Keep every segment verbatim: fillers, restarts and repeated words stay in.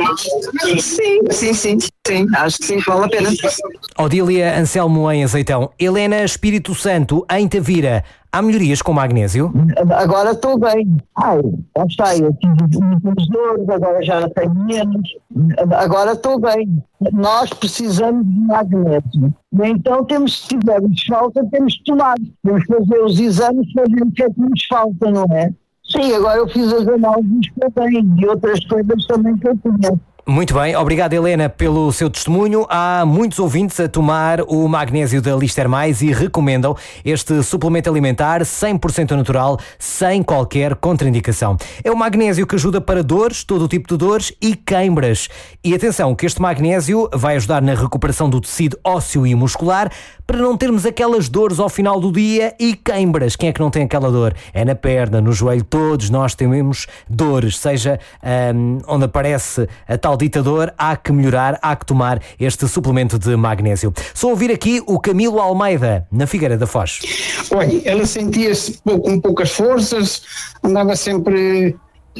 Sim, sim, sim, sim, acho que sim, vale a pena. Odília Anselmo em Azeitão. Helena Espírito Santo em Tavira. Há melhorias com magnésio? Agora estou bem. Ai, já está, eu tive muitas dores, agora já tenho menos. Agora estou bem. Nós precisamos de magnésio. Então temos, se tivermos falta, temos que tomar. Temos que fazer os exames para ver o que é que nos falta, não é? Sim, agora eu fiz as análises também e outras coisas também que eu tinha. Muito bem, obrigado Helena pelo seu testemunho. Há muitos ouvintes a tomar o magnésio da Lister Mais e recomendam este suplemento alimentar cem por cento natural, sem qualquer contraindicação. É o magnésio que ajuda para dores, todo o tipo de dores e queimbras. E atenção que este magnésio vai ajudar na recuperação do tecido ósseo e muscular para não termos aquelas dores ao final do dia e queimbras. Quem é que não tem aquela dor? É na perna, no joelho, todos nós temos dores, seja um, onde aparece a tal ditador, há que melhorar, há que tomar este suplemento de magnésio. Só ouvir aqui o Camilo Almeida, na Figueira da Foz. Olha, ela sentia-se com poucas forças, andava sempre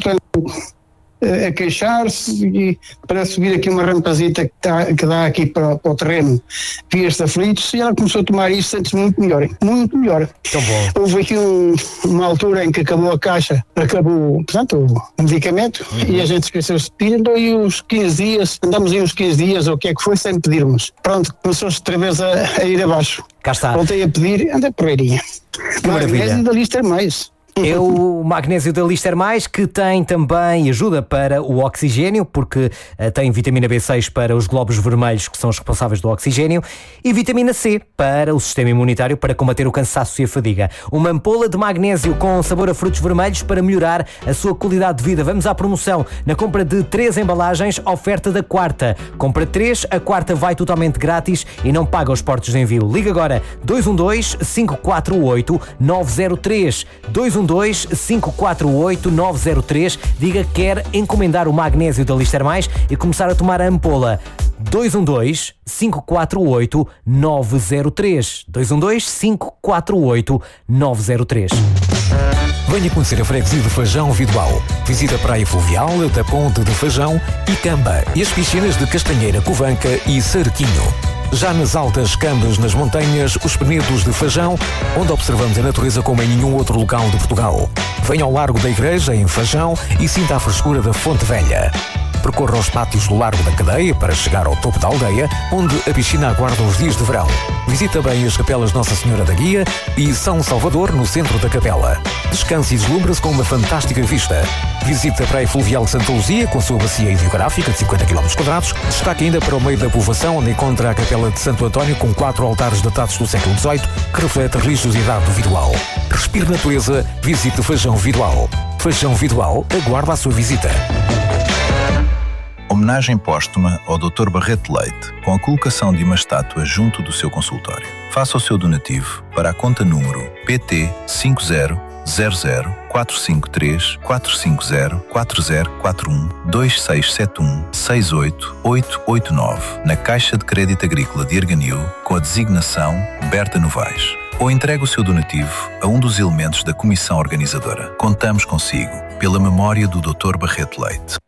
a queixar-se e para subir aqui uma rampazita que, tá, que dá aqui para, para o terreno, via-se aflitos, e ela começou a tomar isso, sente-se muito melhor, muito melhor. Tão bom. Houve aqui um, uma altura em que acabou a caixa, acabou, portanto, o medicamento, uhum. E a gente esqueceu-se de pedir, então aí uns quinze dias, andamos aí uns quinze dias, ou o que é que foi, sem pedirmos. Pronto, começou-se outra vez a, a ir abaixo. Cá está. Voltei a pedir, anda porreirinha. Que maravilha. Mas ainda Lister Mais. É o magnésio da Lister Mais, que tem também ajuda para o oxigênio, porque uh, tem vitamina B seis para os glóbulos vermelhos, que são os responsáveis do oxigênio, e vitamina C para o sistema imunitário, para combater o cansaço e a fadiga. Uma ampola de magnésio com sabor a frutos vermelhos para melhorar a sua qualidade de vida. Vamos à promoção. Na compra de três embalagens, oferta da quarta. Compra três, a quarta vai totalmente grátis e não paga os portos de envio. Liga agora dois um dois, cinco quatro oito, nove zero três. dois um dois, cinco quatro oito, nove zero três. Diga que quer encomendar o magnésio da Lister Mais e começar a tomar a ampola. dois um dois, cinco quatro oito, nove zero três. dois um dois, cinco quatro oito, nove zero três. Venha conhecer a freguesia de Fajão Vidoal. Visita a Praia Fluvial da Ponte de Fajão e Camba e as piscinas de Castanheira, Covanca e Sarquinho. Já nas altas cambas nas montanhas, os Penedos de Fajão, onde observamos a natureza como em nenhum outro local de Portugal. Venha ao Largo da Igreja, em Fajão, e sinta a frescura da Fonte Velha. Percorra os pátios do Largo da Cadeia para chegar ao topo da aldeia, onde a piscina aguarda os dias de verão. Visita bem as capelas Nossa Senhora da Guia e São Salvador, no centro da capela. Descanse e deslumbre-se com uma fantástica vista. Visite a Praia Fluvial de Santa Luzia, com a sua bacia hidrográfica de cinquenta quilómetros quadrados. Destaque ainda para o meio da povoação, onde encontra a capela de Santo António, com quatro altares datados do século dezoito, que reflete a religiosidade do Vidoal. Respire natureza, visite Fajão Vidoal. Fajão Vidoal aguarda a sua visita. Homenagem póstuma ao doutor Barreto Leite, com a colocação de uma estátua junto do seu consultório. Faça o seu donativo para a conta número P T cinco zero zero zero quatro cinco três quatro cinco zero quatro zero quatro um dois seis sete um seis oito oito oito nove, na Caixa de Crédito Agrícola de Arganil, com a designação Berta Novaes. Ou entregue o seu donativo a um dos elementos da comissão organizadora. Contamos consigo, pela memória do doutor Barreto Leite.